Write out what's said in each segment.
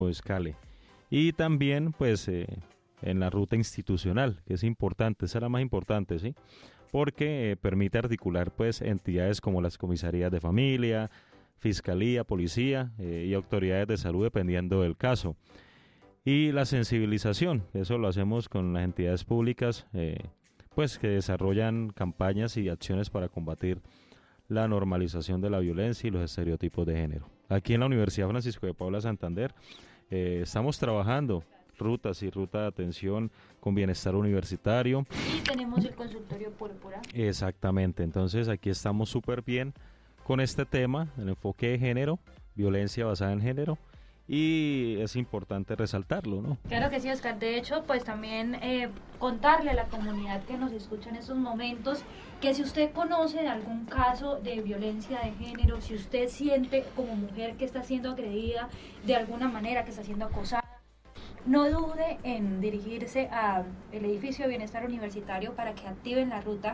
o escale. Y también, pues, en la ruta institucional, que es importante, esa es la más importante, ¿sí? Porque permite articular, pues, entidades como las comisarías de familia, fiscalía, policía y autoridades de salud, dependiendo del caso. Y la sensibilización, eso lo hacemos con las entidades públicas, pues, que desarrollan campañas y acciones para combatir la normalización de la violencia y los estereotipos de género. Aquí en la Universidad Francisco de Paula Santander estamos trabajando rutas y ruta de atención con bienestar universitario. Y tenemos el consultorio púrpura. Exactamente, entonces aquí estamos súper bien con este tema, el enfoque de género, violencia basada en género, y es importante resaltarlo, ¿no? Claro que sí, Oscar. De hecho, pues también contarle a la comunidad que nos escucha en estos momentos que si usted conoce de algún caso de violencia de género, si usted siente como mujer que está siendo agredida de alguna manera, que está siendo acosada, no dude en dirigirse al edificio de bienestar universitario para que activen la ruta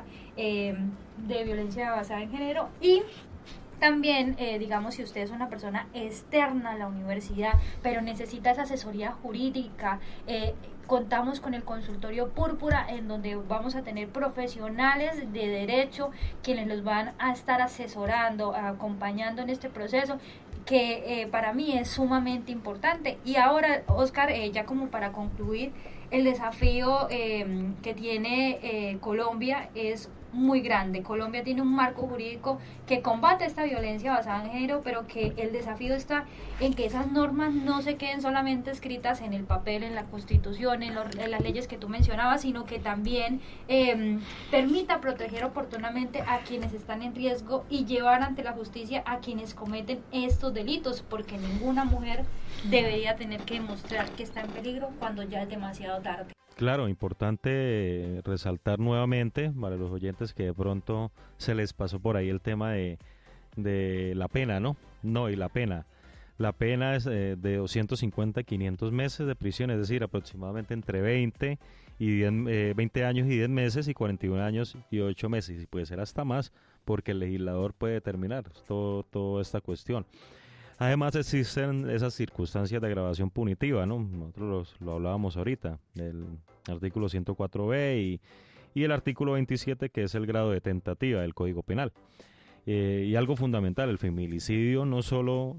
de violencia basada en género. Y también, digamos, si usted es una persona externa a la universidad, pero necesita esa asesoría jurídica, contamos con el consultorio púrpura, en donde vamos a tener profesionales de derecho quienes los van a estar asesorando, acompañando en este proceso, que para mí es sumamente importante. Y ahora, Oscar, ya como para concluir, el desafío que tiene Colombia es muy grande. Colombia tiene un marco jurídico que combate esta violencia basada en género, pero que el desafío está en que esas normas no se queden solamente escritas en el papel, en la Constitución, en las leyes que tú mencionabas, sino que también permita proteger oportunamente a quienes están en riesgo y llevar ante la justicia a quienes cometen estos delitos, porque ninguna mujer debería tener que demostrar que está en peligro cuando ya es demasiado tarde. Claro, importante resaltar nuevamente para los oyentes que de pronto se les pasó por ahí el tema de la pena, ¿no? No, y la pena. La pena es de 250 a 500 meses de prisión, es decir, aproximadamente entre 20 años y 10 meses y 41 años y 8 meses, y puede ser hasta más, porque el legislador puede determinar toda esta cuestión. Además existen esas circunstancias de agravación punitiva, ¿no? Nosotros lo hablábamos ahorita, el artículo 104b y el artículo 27, que es el grado de tentativa del Código Penal. Y algo fundamental, el feminicidio no solo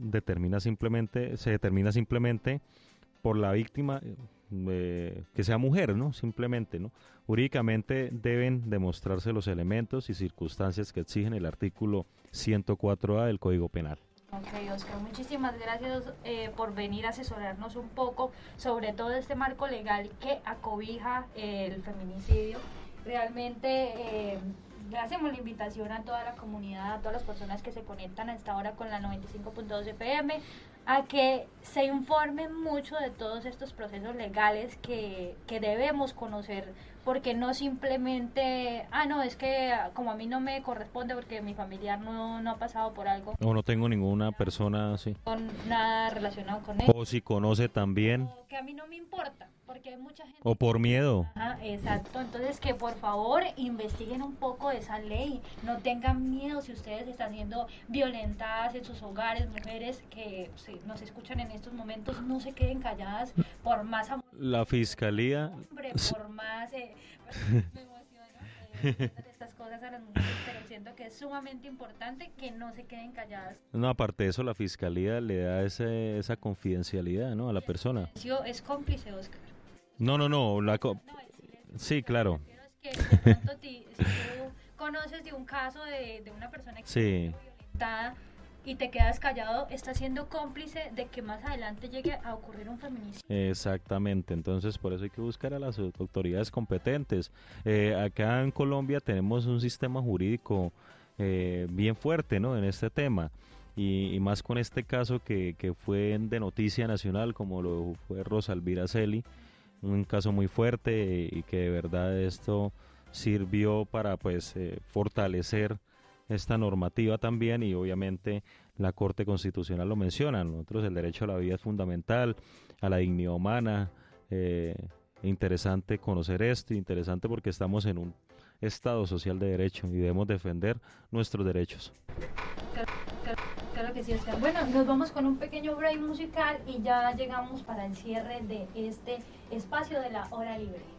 se determina simplemente por la víctima que sea mujer, ¿no? Simplemente, ¿no? Jurídicamente deben demostrarse los elementos y circunstancias que exigen el artículo 104a del Código Penal. Ok, Oscar, muchísimas gracias por venir a asesorarnos un poco sobre todo este marco legal que acobija el feminicidio. Realmente le hacemos la invitación a toda la comunidad, a todas las personas que se conectan a esta hora con la 95.2 FM, a que se informen mucho de todos estos procesos legales que debemos conocer, porque no simplemente, no, es que como a mí no me corresponde porque mi familiar no ha pasado por algo. O no tengo ninguna persona así. Con nada relacionado con él. O si conoce también. O que a mí no me importa, porque hay mucha gente. O por miedo. Exacto, entonces que por favor investiguen un poco de esa ley, no tengan miedo si ustedes están siendo violentadas en sus hogares, mujeres que nos escuchan en estos momentos, no se queden calladas por más amor. La fiscalía. Por más... me emociono estas cosas a las mujeres, pero siento que es sumamente importante que no se queden calladas. No, aparte de eso, la fiscalía le da esa confidencialidad, ¿no?, a la persona. Es cómplice, Oscar. No. Sí, claro. Es que de pronto si tú conoces de un caso de una persona que sí. fue violentada y te quedas callado, estás siendo cómplice de que más adelante llegue a ocurrir un feminicidio. Exactamente, entonces por eso hay que buscar a las autoridades competentes. Acá en Colombia tenemos un sistema jurídico bien fuerte, ¿no?, en este tema. Y más con este caso que fue de noticia nacional, como lo fue Rosa Elvira Celi, un caso muy fuerte y que de verdad esto sirvió para fortalecer esta normativa también, y obviamente la Corte Constitucional lo menciona. Nosotros el derecho a la vida es fundamental, a la dignidad humana. Interesante conocer esto, interesante porque estamos en un Estado social de derecho y debemos defender nuestros derechos. Claro que que sí, Oscar. Bueno, nos vamos con un pequeño break musical y ya llegamos para el cierre de este espacio de la hora libre.